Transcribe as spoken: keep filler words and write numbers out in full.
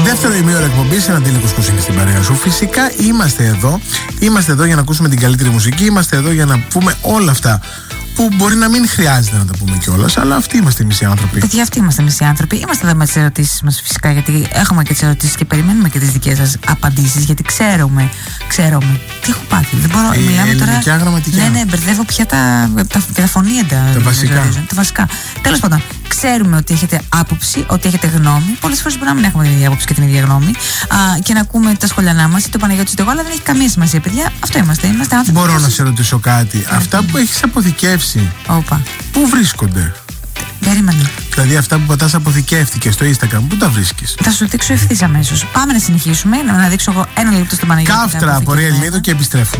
Δεύτερο ημίωρο εκπομπής, ένα Αντίλη Κουσκουσίνη στην παρέα σου. Φυσικά είμαστε εδώ. Είμαστε εδώ για να ακούσουμε την καλύτερη μουσική. Είμαστε εδώ για να πούμε όλα αυτά που μπορεί να μην χρειάζεται να τα πούμε κιόλας, αλλά αυτοί είμαστε μισοί άνθρωποι. Γιατί αυτοί είμαστε μισοί άνθρωποι. Είμαστε εδώ με τις ερωτήσεις μας φυσικά, γιατί έχουμε και τις ερωτήσεις και περιμένουμε και τις δικές σας απαντήσεις. Γιατί ξέρουμε, ξέρουμε. Τι έχω πάθει. Δεν μπορώ. Η μιλάμε ελληνικά τώρα. γραμματική. Ναι, ναι, μπερδεύω πια τα, τα, τα φωνήεντα. Τα βασικά. Τα βασικά. Τέλος πάντων, ξέρουμε ότι έχετε άποψη, ότι έχετε γνώμη. Πολλές φορές μπορεί να μην έχουμε την ίδια άποψη και την ίδια γνώμη. Α, και να ακούμε τα σχολιανά μας, είτε ο Παναγιώτης είτε εγώ, αλλά δεν έχει καμία σημασία, παιδιά. Αυτό είμαστε. Είμαστε άνθρωποι. Μπορώ να σε ρωτήσω κάτι. Αυτά που έχεις αποθηκεύσει. Όπα. Πού βρίσκονται? Περίμενε. Δηλαδή αυτά που πατάς αποθηκεύτηκε στο Instagram, πού τα βρίσκεις? Θα σου δείξω ευθύς αμέσως. Πάμε να συνεχίσουμε. Να δείξω εγώ ένα λεπτό στον Παναγιώτη. Κάφτρα από Ρία Ελληνίδου και επιστρέφουμε.